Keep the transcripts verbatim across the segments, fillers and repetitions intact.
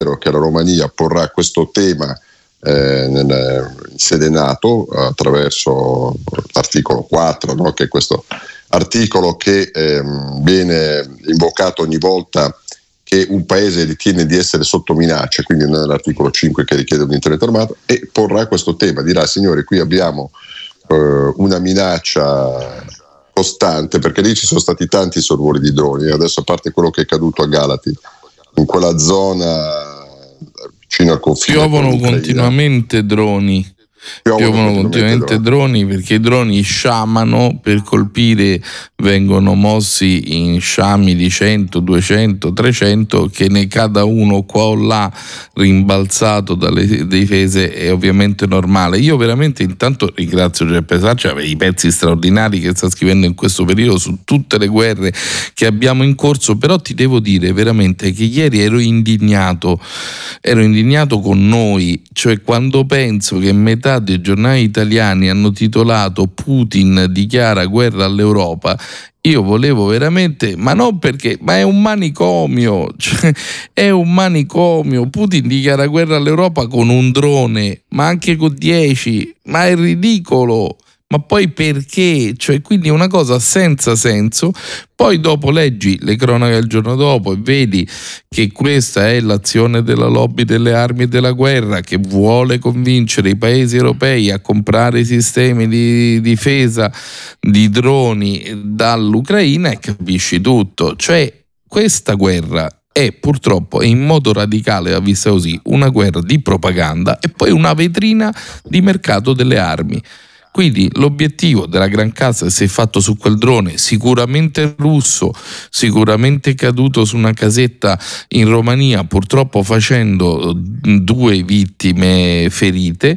spero che la Romania porrà questo tema eh, nel, in sede NATO attraverso l'articolo quattro, no? Che è questo articolo che eh, viene invocato ogni volta che un paese ritiene di essere sotto minaccia, quindi non è l'articolo cinque che richiede un intervento armato, e porrà questo tema, dirà: signori, qui abbiamo eh, una minaccia costante, perché lì ci sono stati tanti sorvoli di droni, adesso, a parte quello che è caduto a Galati, in quella zona vicino al confine, piovono continuamente droni. Piovono, piovono continuamente droni. droni perché i droni sciamano per colpire, vengono mossi in sciami di cento, duecento, trecento, che ne cada uno qua o là rimbalzato dalle difese è ovviamente normale. Io veramente intanto ringrazio Giuseppe Saccia per i pezzi straordinari che sta scrivendo in questo periodo su tutte le guerre che abbiamo in corso, però ti devo dire veramente che ieri ero indignato ero indignato con noi, cioè quando penso che metà dei giornali italiani hanno titolato "Putin dichiara guerra all'Europa", io volevo veramente, ma non perché, ma è un manicomio, cioè, è un manicomio. Putin dichiara guerra all'Europa con un drone, ma anche con dieci, ma è ridicolo. Ma poi perché? Cioè, quindi è una cosa senza senso. Poi dopo leggi le cronache del giorno dopo e vedi che questa è l'azione della lobby delle armi e della guerra, che vuole convincere i paesi europei a comprare sistemi di difesa di droni dall'Ucraina, e capisci tutto. Cioè, questa guerra è purtroppo, in modo radicale, va vista così, una guerra di propaganda e poi una vetrina di mercato delle armi. Quindi l'obiettivo della Gran Casa si è fatto su quel drone, sicuramente russo, sicuramente caduto su una casetta in Romania, purtroppo facendo due vittime ferite.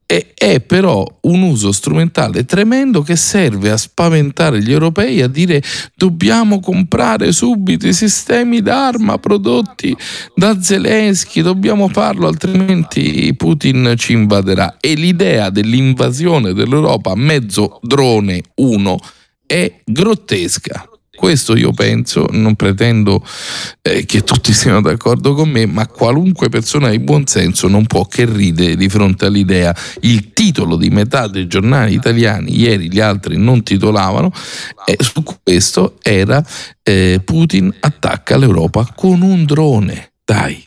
È però un uso strumentale tremendo che serve a spaventare gli europei, a dire: dobbiamo comprare subito i sistemi d'arma prodotti da Zelensky, dobbiamo farlo, altrimenti Putin ci invaderà. E l'idea dell'invasione dell'Europa a mezzo drone uno è grottesca. Questo io penso, non pretendo eh, che tutti siano d'accordo con me, ma qualunque persona di buon senso non può che ridere di fronte all'idea. Il titolo di metà dei giornali italiani ieri, gli altri non titolavano, e su questo era eh, Putin attacca l'Europa con un drone. Dai.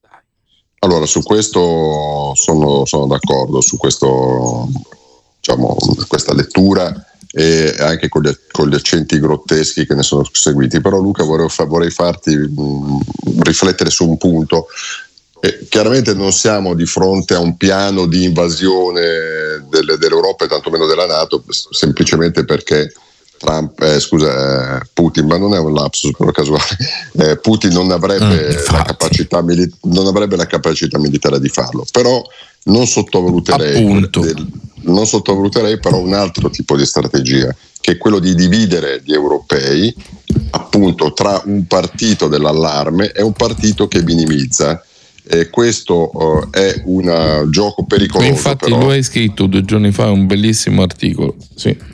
Allora, su questo sono, sono d'accordo, su questo, diciamo, questa lettura, e anche con gli, con gli accenti grotteschi che ne sono seguiti. Però, Luca, vorrei, vorrei farti mh, riflettere su un punto. Eh, chiaramente non siamo di fronte a un piano di invasione del, dell'Europa e tantomeno della NATO, semplicemente perché Trump, eh, scusa, eh, Putin, ma non è un lapsus però casuale, eh, Putin non avrebbe, mm, la capacità mili- non avrebbe la capacità militare di farlo. Però non sottovaluterei, del, non sottovaluterei però un altro tipo di strategia, che è quello di dividere gli europei, appunto, tra un partito dell'allarme e un partito che minimizza. E questo uh, è un gioco pericoloso. Infatti però. Lo hai scritto due giorni fa, un bellissimo articolo. Sì.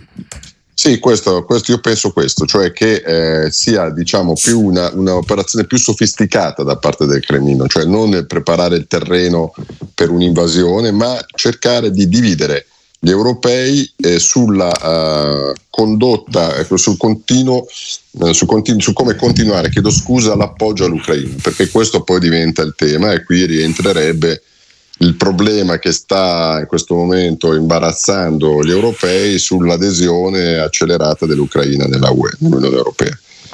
Sì, questo, questo io penso questo, cioè che eh, sia, diciamo, più una, un'operazione più sofisticata da parte del Cremlino, cioè non preparare il terreno per un'invasione, ma cercare di dividere gli europei eh, sulla uh, condotta, ecco, sul continuo, eh, su, continu- su come continuare, chiedo scusa, l'appoggio all'Ucraina, perché questo poi diventa il tema, e qui rientrerebbe il problema che sta in questo momento imbarazzando gli europei sull'adesione accelerata dell'Ucraina nella U E, nell'Unione Europea.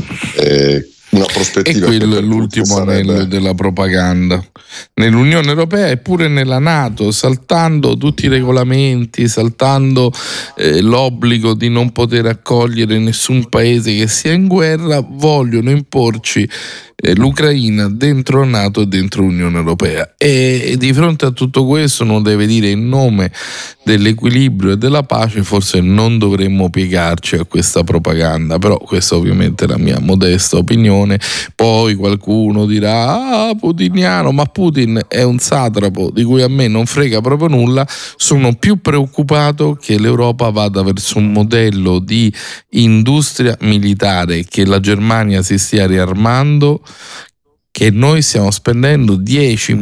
Eh, una prospettiva. E quello è l'ultimo sarebbe... anello della propaganda nell'Unione Europea e pure nella NATO, saltando tutti i regolamenti, saltando eh, l'obbligo di non poter accogliere nessun paese che sia in guerra, vogliono imporci eh, l'Ucraina dentro la NATO e dentro l'Unione Europea. E, e di fronte a tutto questo uno deve dire: in nome dell'equilibrio e della pace forse non dovremmo piegarci a questa propaganda. Però questa ovviamente è la mia modesta opinione. Poi qualcuno dirà: ah, putiniano, ma Putin è un satrapo di cui a me non frega proprio nulla. Sono più preoccupato che l'Europa vada verso un modello di industria militare, che la Germania si stia riarmando, che noi stiamo spendendo dieci